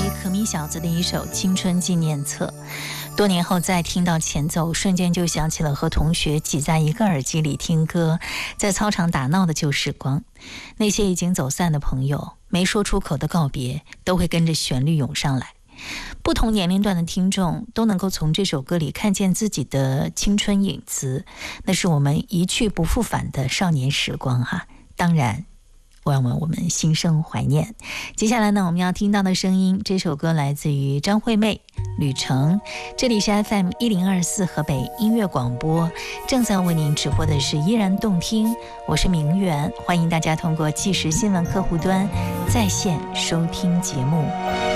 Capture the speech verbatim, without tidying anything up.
可米小子的一首青春纪念册。多年后再听到前奏，瞬间就想起了和同学挤在一个耳机里听歌，在操场打闹的旧时光。那些已经走散的朋友，没说出口的告别，都会跟着旋律涌上来。不同年龄段的听众都能够从这首歌里看见自己的青春影子，那是我们一去不复返的少年时光哈。当然让我们心生怀念。接下来呢，我们要听到的声音，这首歌来自于张惠妹，旅程。这里是 F M 一零二四河北音乐广播，正在为您直播的是依然动听，我是明媛，欢迎大家通过即时新闻客户端在线收听节目。